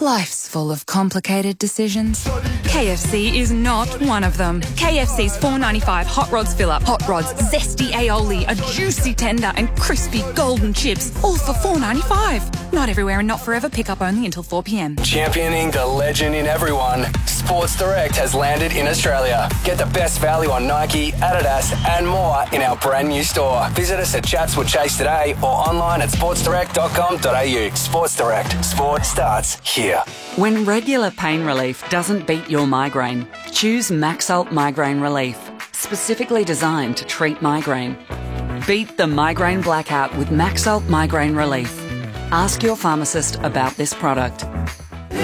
Life's full of complicated decisions. KFC is not one of them. KFC's $4.95 Hot Rods Fill-Up, Hot Rods, zesty aioli, a juicy tender and crispy golden chips, all for $4.95. Not everywhere and not forever. Pick up only until 4 p.m. Championing the legend in everyone, Sports Direct has landed in Australia. Get the best value on Nike, Adidas and more in our brand new store. Visit us at Chatswood Chase today or online at sportsdirect.com.au. Sports Direct. Sport starts here. When regular pain relief doesn't beat your migraine, choose Maxalt Migraine Relief, specifically designed to treat migraine. Beat the migraine blackout with Maxalt Migraine Relief. Ask your pharmacist about this product.